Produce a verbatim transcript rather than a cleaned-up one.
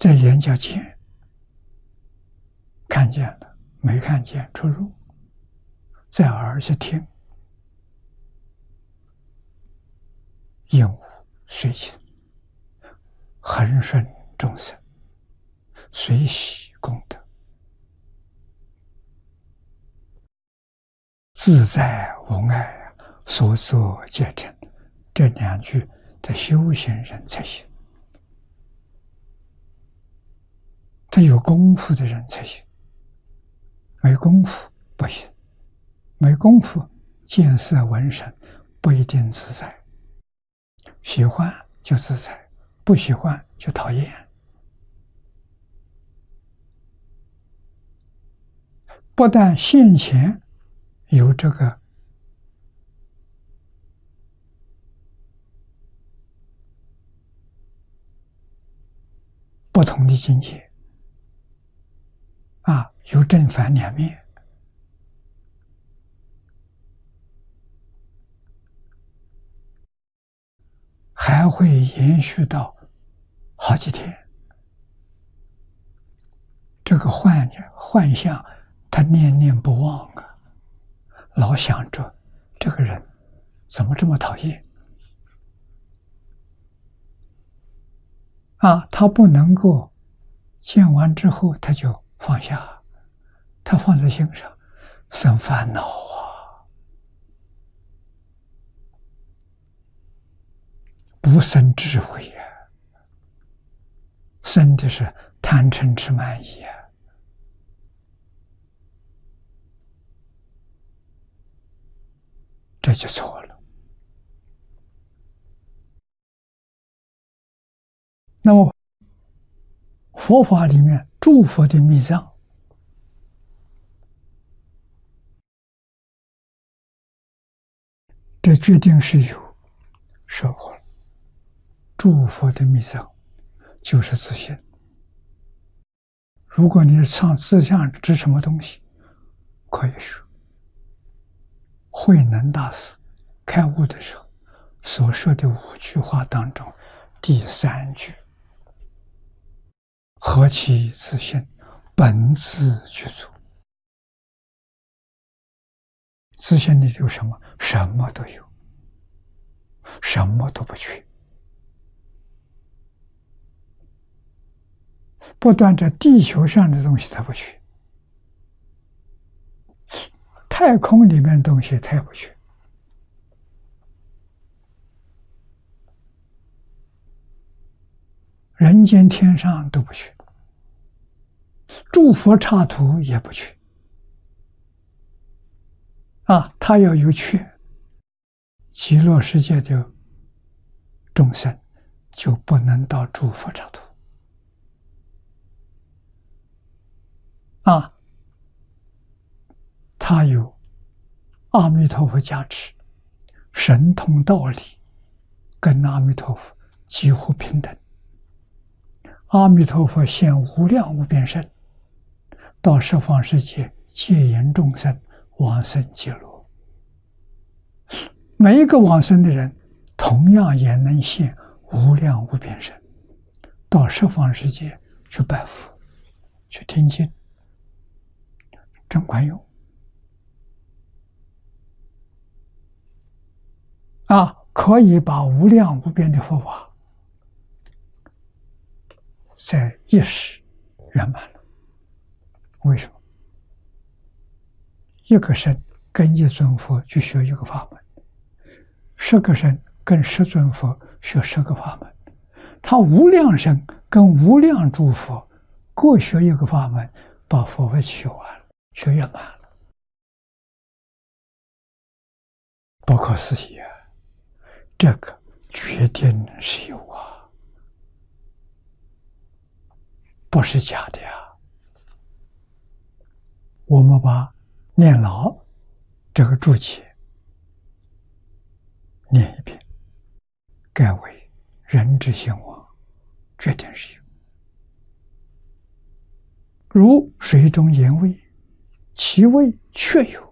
在眼角见看见了，没看见出入，在耳是听，应无随行，恒顺众生，随喜功德，自在无碍，所作皆成。这两句的修行人才行，他有功夫的人才行，没功夫不行，没功夫见色闻声不一定自在，喜欢就自在，不喜欢就讨厌。不但现前有这个不同的境界啊，有正反两面，还会延续到好几天。这个幻幻象，他念念不忘啊，老想着这个人怎么这么讨厌啊！他不能够见完之后他就放下，他放在心上，生烦恼啊，不生智慧呀、啊，生的是贪嗔痴慢疑啊。这就错了。那么佛法里面诸佛的密藏，这决定是有说过了，诸佛的密藏就是自信。如果你唱自相指什么东西，可以说慧能大师开悟的时候所说的五句话当中，第三句何其自信，本自具足。自信里有什么？什么都有，什么都不缺。不但这地球上的东西它不缺，太空里面的东西它也不缺，人间天上都不缺，诸佛刹土也不缺啊！他要有缺，极乐世界的众生就不能到诸佛刹土啊！他有阿弥陀佛加持，神通道理跟阿弥陀佛几乎平等。阿弥陀佛现无量无边身，到十方世界戒引众生往生极乐。每一个往生的人，同样也能现无量无边身，到十方世界去拜佛，去听经，真管用啊！可以把无量无边的佛法在一时圆满了。为什么？一个身跟一尊佛去学一个法门，十个身跟十尊佛学十个法门，他无量身跟无量诸佛各学一个法门，把佛法学完了，学圆满了，不可思议啊！这个决定是有啊，不是假的呀。我们把念老这个注解念一遍，盖为人之兴亡，决定是有。如水中言味，其味确有，